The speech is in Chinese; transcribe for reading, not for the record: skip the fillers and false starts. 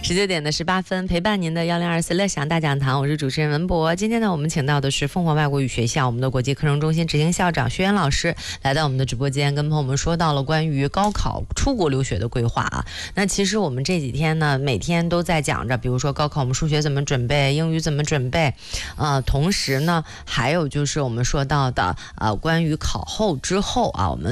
19点18分，陪伴您的1024乐享大讲堂，我是主持人文博。今天呢，我们请到的是凤凰外国语学校我们的国际课程中心执行校长薛源老师，来到我们的直播间，跟朋友们说到了关于高考出国留学的规划啊。那其实我们这几天呢，每天都在讲着，比如说高考我们数学怎么准备，英语怎么准备，同时呢，还有就是我们说到的关于考后之后啊，我们